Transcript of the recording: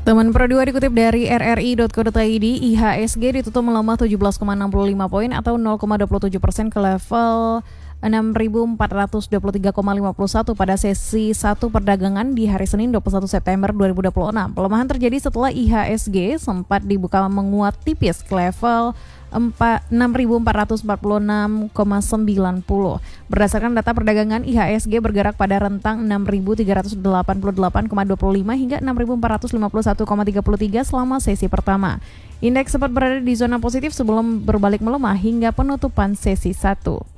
Teman Pro 2 dikutip dari rri.co.id, IHSG ditutup melemah 17,65 poin atau 0,27% ke level 6.423,51 pada sesi 1 perdagangan di hari Senin 21 September 2026. Pelemahan terjadi setelah IHSG sempat dibuka menguat tipis ke level 6.446,90. Berdasarkan data perdagangan, IHSG bergerak pada rentang 6.388,25 hingga 6.451,33 selama sesi pertama. Indeks sempat berada di zona positif sebelum berbalik melemah hingga penutupan sesi 1.